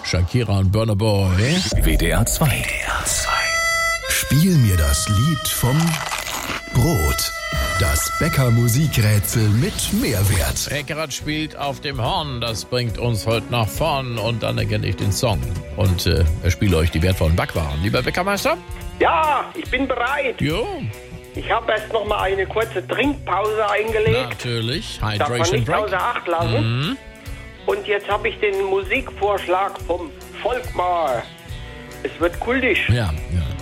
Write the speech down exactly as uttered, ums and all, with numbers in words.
Shakira und Burna Boy. W D R zwei. W D R zwei. Spiel mir das Lied vom Brot. Das Bäcker-Musikrätsel mit Mehrwert. Eckerath spielt auf dem Horn, das bringt uns heute nach vorn und dann erkenne ich den Song. Und äh, er spiele euch die wertvollen Backwaren. Lieber Bäckermeister? Ja, ich bin bereit. Jo. Ich habe erst noch mal eine kurze Trinkpause eingelegt. Natürlich. Darf man Hydration nicht Break. außer Acht lassen. Mhm. Und jetzt habe ich den Musikvorschlag vom Volkmar. Es wird kultisch. Ja, ja.